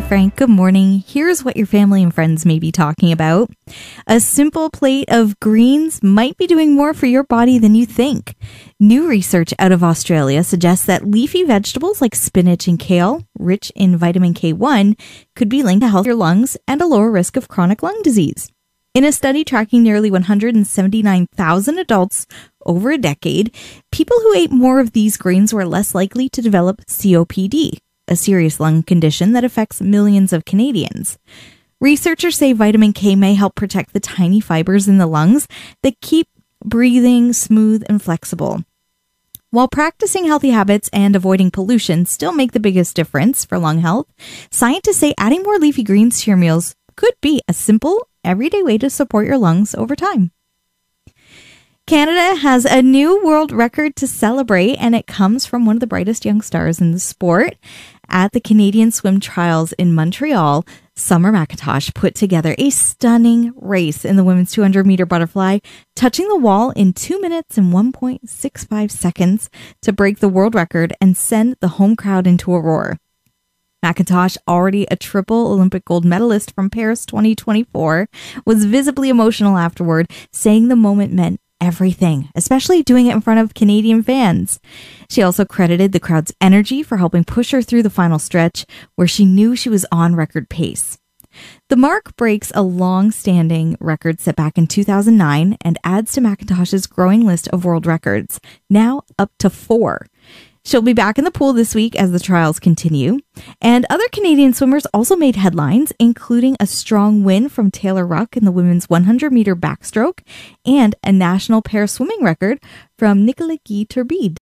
Frank. Good morning. Here's what your family and friends may be talking about. A simple plate of greens might be doing more for your body than you think. New research out of Australia suggests that leafy vegetables like spinach and kale, rich in vitamin K1, could be linked to healthier lungs and a lower risk of chronic lung disease. In a study tracking nearly 179,000 adults over a decade, people who ate more of these greens were less likely to develop COPD, a serious lung condition that affects millions of Canadians. Researchers say vitamin K may help protect the tiny fibers in the lungs that keep breathing smooth and flexible. While practicing healthy habits and avoiding pollution still make the biggest difference for lung health, scientists say adding more leafy greens to your meals could be a simple, everyday way to support your lungs over time. Canada has a new world record to celebrate, and it comes from one of the brightest young stars in the sport. At the Canadian Swim Trials in Montreal, Summer McIntosh put together a stunning race in the women's 200-meter butterfly, touching the wall in 2 minutes and 1.65 seconds to break the world record and send the home crowd into a roar. McIntosh, already a triple Olympic gold medalist from Paris 2024, was visibly emotional afterward, saying the moment meant everything, especially doing it in front of Canadian fans. She also credited the crowd's energy for helping push her through the final stretch, where she knew she was on record pace. The mark breaks a long-standing record set back in 2009 and adds to McIntosh's growing list of world records, now up to 4. She'll be back in the pool this week as the trials continue. And other Canadian swimmers also made headlines, including a strong win from Taylor Ruck in the women's 100-meter backstroke and a national pair swimming record from Nicolas Guy Turbide.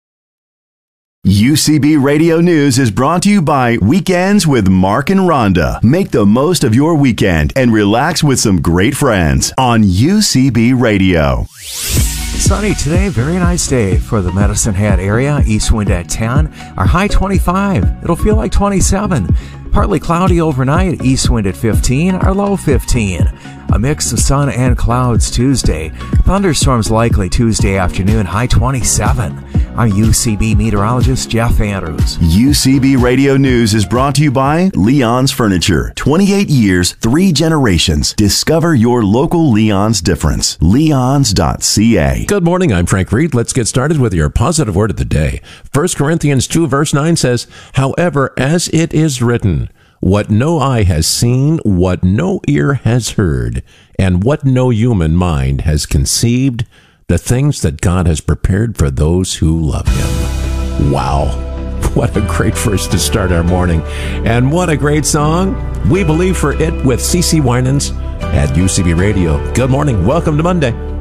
UCB Radio News is brought to you by Weekends with Mark and Rhonda. Make the most of your weekend and relax with some great friends on UCB Radio. Sunny today, very nice day for the Medicine Hat area. East wind at 10, our high 25. It'll feel like 27. Partly cloudy overnight, east wind at 15, our low 15. A mix of sun and clouds Tuesday. Thunderstorms likely Tuesday afternoon, high 27. I'm UCB meteorologist Jeff Andrews. UCB Radio News is brought to you by Leon's Furniture. 28 years, 3 generations. Discover your local Leon's difference. Leons.ca. Good morning, I'm Frank Reed. Let's get started with your positive word of the day. 1 Corinthians 2 verse 9 says, "However, as it is written, what no eye has seen, what no ear has heard, and what no human mind has conceived, the things that God has prepared for those who love him." Wow. What a great verse to start our morning. And what a great song. We Believe for It with CeCe Winans at UCB Radio. Good morning. Welcome to Monday.